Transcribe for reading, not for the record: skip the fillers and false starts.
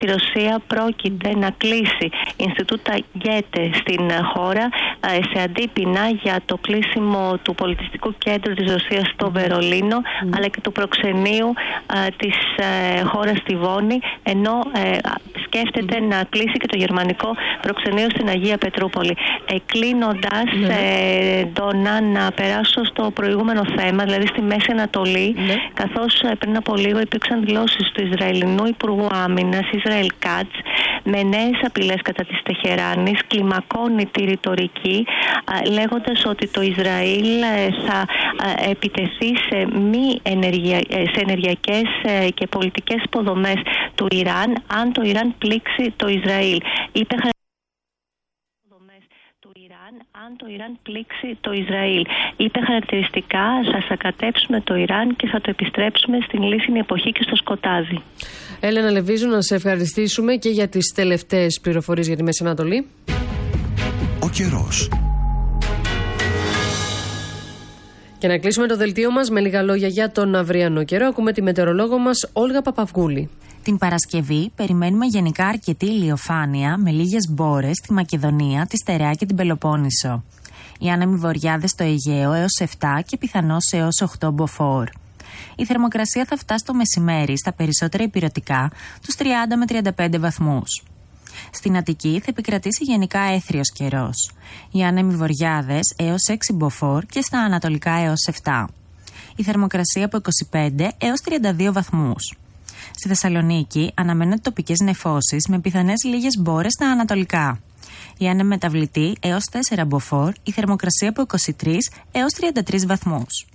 Η Ρωσία πρόκειται να κλείσει Ινστιτούτα Γκέτε στην χώρα σε αντίπεινα για το κλείσιμο του πολιτιστικού κέντρου της Ρωσίας στο Βερολίνο, αλλά και του προξενείου της χώρας στη Βόνη, ενώ σκέφτεται να κλείσει και το γερμανικό προξενείο στην Αγία Πετρούπολη. Κλείνοντας, Ντόνα, να περάσω στο προηγούμενο θέμα, δηλαδή στη Μέση Ανατολή, καθώς πριν από λίγο υπήρξαν δηλώσεις του Ισραηλινού Υπουργού Άμυνας, Ισραήλ Κάτς, με νέες απειλές κατά της Τεχεράνης, κλιμακώνει τη ρητορική, λέγοντας ότι το Ισραήλ θα επιτεθεί σε ενεργειακές και πολιτικές υποδομές του Ιράν, αν το Ιράν πλήξει το Ισραήλ. Αν το Ιράν πλήξει το Ισραήλ. Είπε χαρακτηριστικά, θα σακατέψουμε το Ιράν και θα το επιστρέψουμε στην λύσινη εποχή και στο σκοτάδι. Έλενα Λεβίζου, να σε ευχαριστήσουμε και για τις τελευταίες πληροφορίες για τη Μέση Ανατολή. Ο καιρός. Και να κλείσουμε το δελτίο μας με λίγα λόγια για τον αυριανό καιρό. Ακούμε τη μετεωρολόγο μας Όλγα Παπαυγούλη. Την Παρασκευή περιμένουμε γενικά αρκετή ηλιοφάνεια με λίγες μπόρες στη Μακεδονία, τη Στερεά και την Πελοπόννησο. Οι άνεμοι βοριάδες στο Αιγαίο έως 7 και πιθανώς έως 8 μποφόρ. Η θερμοκρασία θα φτάσει το μεσημέρι στα περισσότερα ηπειρωτικά τους 30 με 35 βαθμούς. Στην Αττική θα επικρατήσει γενικά έθριος καιρός. Οι άνεμοι βοριάδες έως 6 μποφόρ και στα ανατολικά έως 7. Η θερμοκρασία από 25 έως 32 βαθμούς. Στη Θεσσαλονίκη αναμένονται τοπικές νεφώσεις με πιθανές λίγες μπόρες στα ανατολικά. Η άνεμη μεταβλητή έως 4 μποφόρ, η θερμοκρασία από 23 έως 33 βαθμούς.